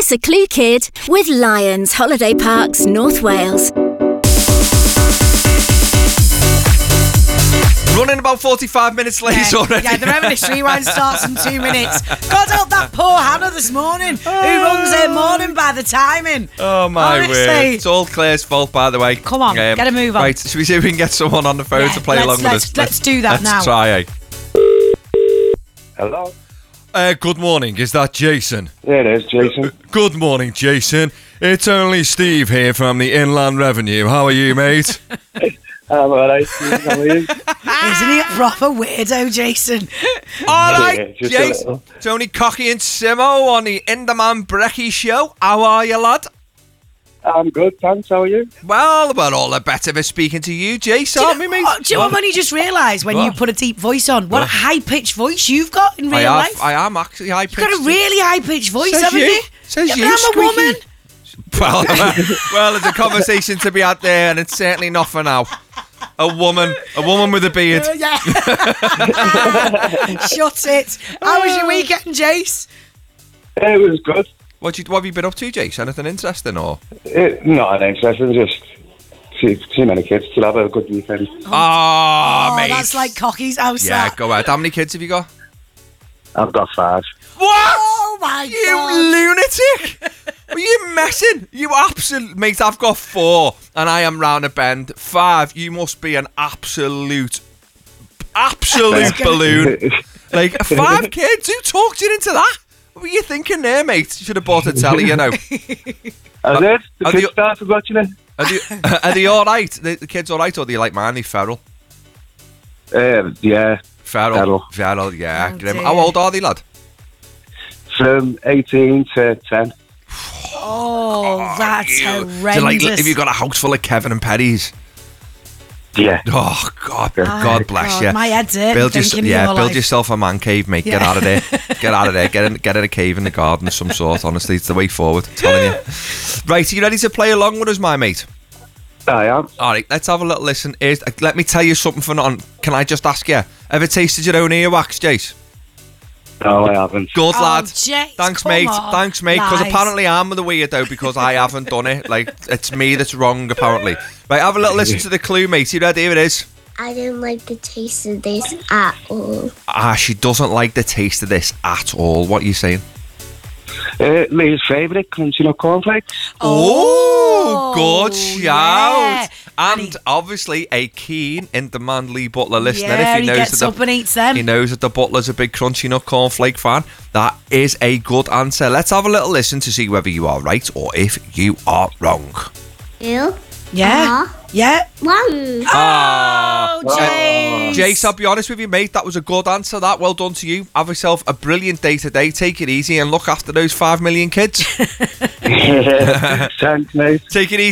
It's a Clue Kid with Lions Holiday Parks, North Wales. Running about 45 minutes late already. Yeah, the Reminisce Rewind starts in 2 minutes. God help that poor Hannah this morning, who runs her morning by the timing. Oh, my Honestly. word. It's all Claire's fault, by the way. Come on, get a move on. Right, should we see if we can get someone on the phone to play along with us? Let's do that now. Let's try, Hello? Good morning. Is that Jason? Yeah, it is, Jason. Good morning, Jason. It's only Steve here from the Inland Revenue. How are you, mate? I'm alright, how are you? Isn't he a proper weirdo, Jason? All right, Yeah, just a Jason. little. Tony Cocky and Simo on the Inderman Brecky show. How are you, lad? I'm good, thanks, how are you? Well, we're all the better for speaking to you, Jason, aren't we, mate? Do you know what I've only just realised when you What? put a deep voice on? What a What? high-pitched voice you've got in real life. I am actually high pitched. You've got a really high-pitched voice, Says haven't you. you? Says Yeah, you, but I'm a squeaky. woman. Well, there's a conversation to be had there, and it's certainly not for now. A woman with a beard. Yeah. Shut it. How was your weekend, Jace? It was good. What have you been up to, Jace? Anything interesting, or? Not interesting, just too many kids to have a good weekend. Oh, mate. That's like Cocky's house. Yeah, that. go ahead. How many kids have you got? I've got 5. What? Oh my You God. lunatic! Are you messing? You absolute mate. I've got 4, and I am round a bend. 5. You must be an absolute balloon. Like 5 kids. Who talked you into that? What were you thinking there, mate? You should have bought a telly, you know. I did. The are kids the- started watching it. Are they all right? The kids all right, or do you like mine? They feral. Yeah, Feral, yeah. Oh, Grim. dear. How old are they, lad? from 18 to 10. Oh, that's horrendous. Have you got a house full of Kevin and Perry's? Yeah. Oh, God. Oh, God bless you. My head's hurt. Build Build yourself a man cave, mate. Get Yeah. out of there. Get out of there. Get in a cave in the garden of some sort, honestly. It's the way forward. I'm telling you. Right, are you ready to play along with us, my mate? I am. All right, let's have a little listen. Let me tell you something for nothing. Can I just ask you, ever tasted your own earwax, Jace? No, I haven't. Good Oh, lad. Jace, Thanks, come mate. on. Thanks, mate. Because Lies. apparently I'm the weirdo because I haven't done it. Like, it's me that's wrong, apparently. Right, have a little listen to the clue, mate. You ready? Here it is. I don't like the taste of this at all. She doesn't like the taste of this at all. What are you saying? Lee's favourite, crunchy nut cornflakes. Oh, good shout. yeah. And obviously a keen, in-demand Lee Butler listener. Yeah, if he knows gets that up and eats them. He knows that the Butler's a big crunchy nut cornflake fan. That is a good answer. Let's have a little listen to see whether you are right or if you are wrong. Ew. Yeah. Yeah. One. Oh, Jace. Jace, I'll be honest with you, mate. That was a good answer. That well done to you. Have yourself a brilliant day today. Take it easy and look after those 5 million kids. Thanks, mate. Take it easy.